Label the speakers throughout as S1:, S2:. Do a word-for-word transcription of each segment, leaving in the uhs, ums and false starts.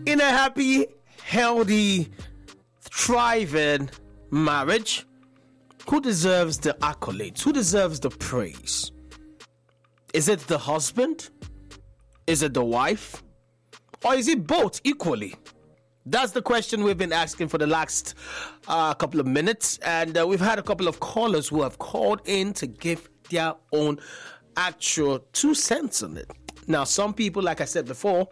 S1: in a happy, healthy, thriving marriage, who deserves the accolades? Who deserves the praise? Is it the husband? Is it the wife? Or is it both equally? That's the question we've been asking for the last uh, couple of minutes. And uh, we've had a couple of callers who have called in to give their own actual two cents on it. Now, some people, like I said before,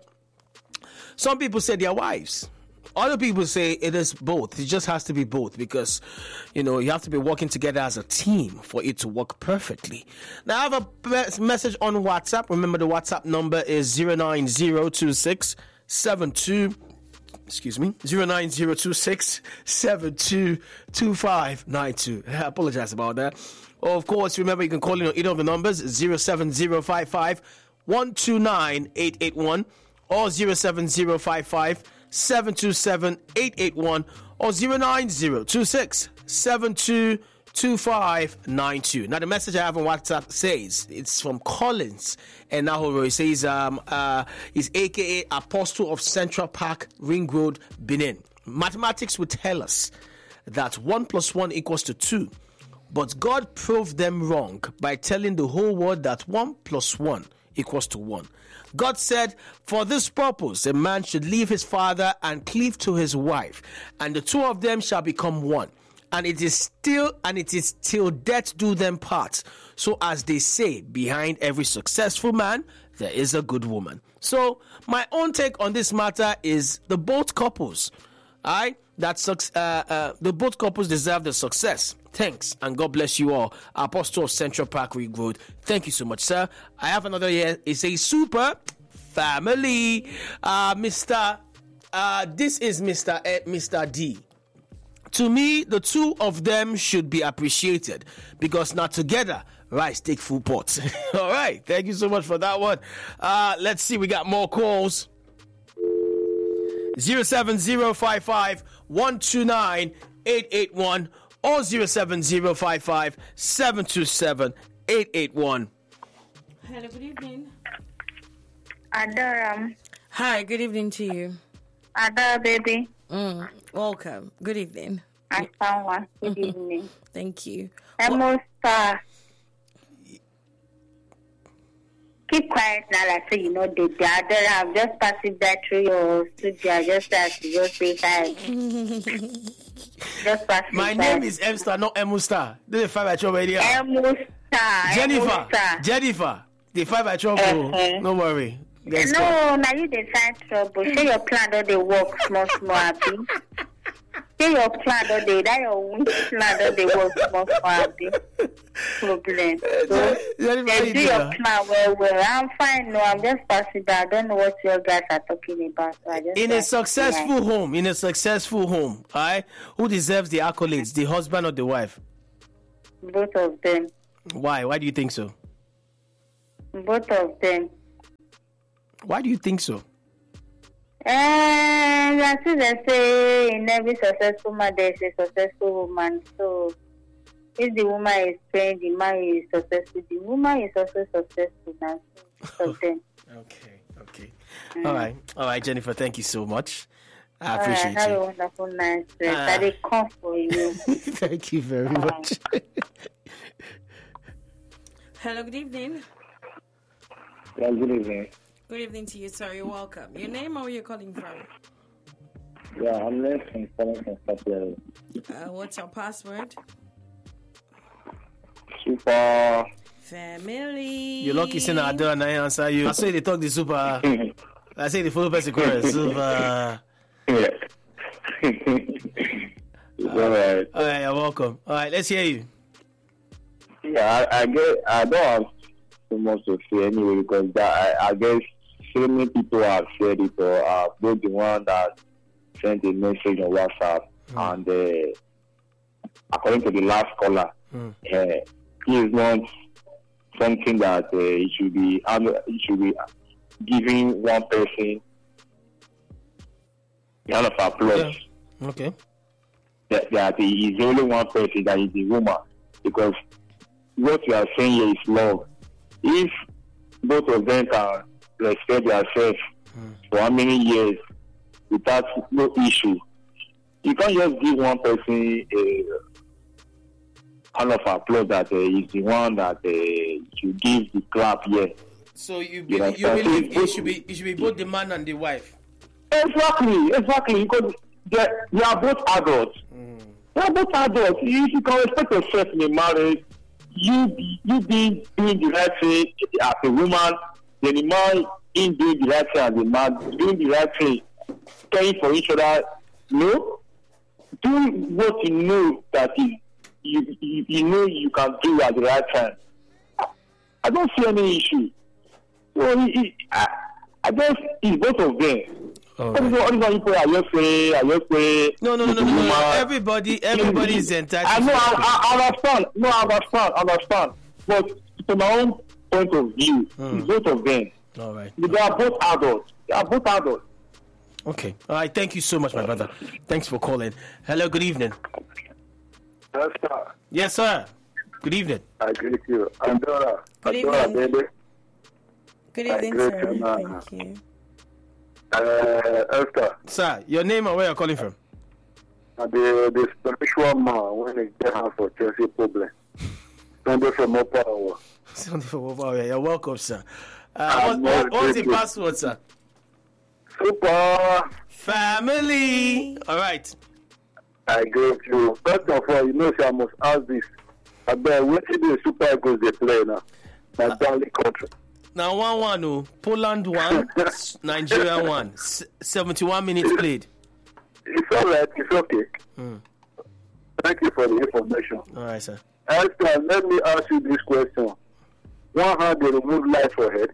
S1: some people say their wives. Other people say it is both. It just has to be both because, you know, you have to be working together as a team for it to work perfectly. Now, I have a message on WhatsApp. Remember, the WhatsApp number is zero nine zero two six seven two, excuse me, zero nine zero two six seven two two five nine two. I apologize about that. Or, of course, remember, you can call in on either of the numbers, zero seven zero five five one two nine eight eight one or zero seven zero five five seven two seven eight eight one or zero nine zero two six seven two two five nine two. Now, the message I have on WhatsApp says it's from Collins and Nahoro. It says um uh he's aka Apostle of Central Park, Ring Road, Benin. Mathematics would tell us that one plus one equals to two, but God proved them wrong by telling the whole world that one plus one equals to one. God said, for this purpose, a man should leave his father and cleave to his wife, and the two of them shall become one. And it is still, and it is till death do them part. So as they say, behind every successful man, there is a good woman. So my own take on this matter is the both couples, all right, that uh, uh, the both couples deserve the success. Thanks, and God bless you all. Apostle of Central Park Ring Road. Thank you so much, sir. I have another here. It's a super family. Uh, Mister Uh, this is Mister Ed, Mister D. To me, the two of them should be appreciated because not together, rice take full pot. All right. Thank you so much for that one. Uh, let's see. We got more calls. zero seven zero five five one two nine eight eight one or zero seven zero five five seven two seven eight eight one.
S2: Hello, good evening.
S3: Adoram.
S2: Hi, good evening to you.
S3: Ada, baby.
S2: Mm, welcome. Good evening.
S3: I found one. Good
S2: Mm-hmm.
S3: evening.
S2: Thank you.
S3: Emo star. Keep quiet now, like so you know the the Adoram. Just passing that through your studio. Just as you just say hi. Just pass.
S1: My name is M Star, not Emu Star. This is five at your radio.
S3: Emo star.
S1: Jennifer.
S3: Emo star.
S1: Jennifer. The five at your
S3: Uh-huh.
S1: No worry. Let's
S3: no,
S1: go.
S3: now you decide trouble. Say your plan don't they work small small happy. Say your plan don't they that your own plan don't they work small small happy. Problem. So
S1: Jennifer, how
S3: they
S1: you
S3: do
S1: doing
S3: your
S1: now?
S3: plan well well. I'm fine. No, I'm just passing by. I don't know what you guys are talking about. So I just
S1: In a
S3: like,
S1: successful
S3: yeah.
S1: home, in a successful home, all right, who deserves the accolades, the husband or the wife?
S3: Both of them.
S1: Why? Why do you think so?
S3: Both of them.
S1: Why do you think so?
S3: And as they say, in every successful man, there is a successful woman. So, if the woman is trained, the man is successful. The woman is also successful now. So, of them.
S1: Okay, okay.
S3: Mm.
S1: All right, all right, Jennifer, thank you so much. I
S3: All right,
S1: appreciate
S3: have a
S1: you.
S3: wonderful night. Uh,
S1: Ah.
S3: that they come for you.
S1: Thank you very much.
S2: Hello, good evening.
S4: Yeah, good evening.
S2: Good evening to you, sir. You're welcome. Your name or where you're calling from?
S4: Yeah, I'm listening calling from Scotland.
S2: Uh, what's your password?
S4: Super.
S2: Family.
S1: You're lucky saying I do and I answer you. I say they talk the super. I say the full person chorus. Super.
S4: Yeah. It's all right.
S1: All right, you're welcome. All right, let's hear you.
S4: Yeah, I, I guess I don't have so much to say anyway because that, I, I guess so many people have said it or uh, both the one that sent a message on WhatsApp
S1: Mm.
S4: and uh, according to the last caller,
S1: Mm.
S4: uh, he is not something that uh, it should be um, it should be giving one person the hand of applause.
S1: Yeah. Okay.
S4: That, that he is only one person that is the woman because what you are saying here is love. If both of them can respect themselves
S1: Mm.
S4: for how many years without no issue. You can't just give one person a kind of applause that uh, is the one that uh, you give the clap here.
S1: So you
S4: You
S1: believe,
S4: know,
S1: you
S4: so
S1: believe
S4: it's-
S1: it should be it should be both the man and the wife.
S4: Exactly, exactly. Because they, they are both adults. They are both adults. You, you can respect yourself in a marriage. You be- you be doing the right thing as a woman, then the man in doing the right thing as a man, doing the right thing, caring for each other. No, do what you know that is, you, you you know you can do at the right time. I don't see any issue. So it, it, I, I guess it's both of them.
S1: All
S4: What is
S1: right.
S4: what is what people are just saying? Are just saying?
S1: No, no, no, no, no, no. no. Everybody, everybody is entitled.
S4: I know.
S1: to-
S4: I, I understand. No, I understand. I understand. But from my own point of view, it's both of them.
S1: All right.
S4: They are both adults. They are both adults.
S1: Okay. All right. Thank you so much, my brother. Thanks for calling. Hello. Good evening.
S5: Yes, sir.
S1: Yes, sir. Good evening.
S5: I greet you. Andora.
S2: Good
S5: Andora,
S2: evening.
S5: baby.
S2: Good
S5: I
S2: evening,
S5: greet
S2: sir.
S5: you, ma'am.
S2: Thank you.
S5: Uh, Esther,
S1: Sir, your name and where you're calling from?
S5: uh, the, the spiritual man when he get hand for Chelsea problem. Sunday from Upper Hour.
S1: Something for Mobile. Yeah, you're welcome, sir. Uh,
S5: Ah,
S1: what,
S5: no,
S1: what, what's the
S5: thank you.
S1: password, sir?
S5: Super.
S1: Family. All right.
S5: I greet you. First of all, you know, say I must ask this. I bet what is the Super Eagles they play now? My darling country.
S1: Now one one oh, Poland one, Nigeria one. S- Seventy-one minutes played.
S5: It's all right. It's okay. Thank you for the information.
S1: All right, sir.
S5: Esther, let me ask you this question. One hand they remove life for head.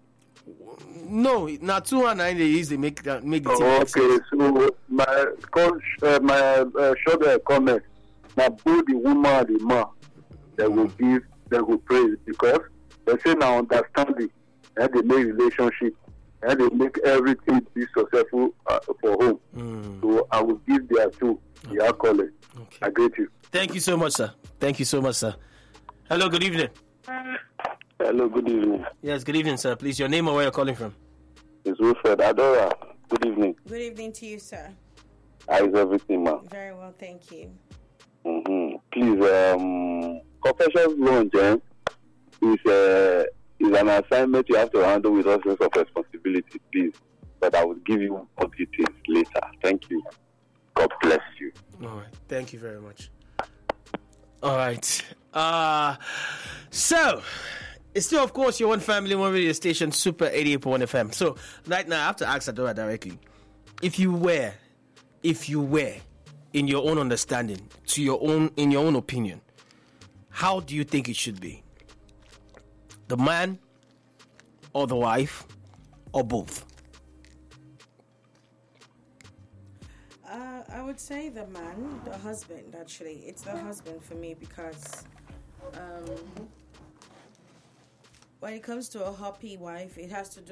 S1: No, now two and nine they use they make uh, make the team.
S5: Oh,
S1: make sense.
S5: okay, so my coach, uh, my uh, shoulder comment. Now both the woman and the man, they will give, they will praise because they say now understanding and they make relationship and they make everything be successful uh, for home.
S1: Mm.
S5: So I will give their two, the accolade.
S1: Okay.
S5: I greet you.
S1: Thank you so much, sir. Thank you so much, sir. Hello, good evening.
S5: Hello, good evening.
S1: Yes, good evening, sir. Please, your name and where you're calling from.
S5: It's Wilfred Adora. Good evening.
S2: Good evening to you, sir.
S5: How is everything, man?
S2: Very well, thank you.
S5: Mm-hmm. Please, um, confessions loan, Jen, is uh, is an assignment you have to handle with all sense of responsibility, please. But I will give you more details later. Thank you. God bless you.
S1: All right. Thank you very much. All right. Uh, so, it's still, of course, your one family, one radio station, Super eighty-eight point one F M. So, right now, I have to ask Adora directly. If you were, if you were, in your own understanding, to your own, in your own opinion, how do you think it should be? The man, or the wife, or both?
S2: Uh, I would say the man, the husband, actually. It's the husband for me because um, when it comes to a happy wife, it has to do